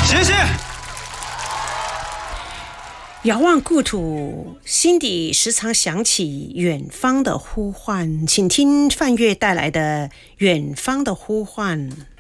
谢谢。 遥望故土，心底时常想起远方的呼唤，请听范岳带来的《远方的呼唤》。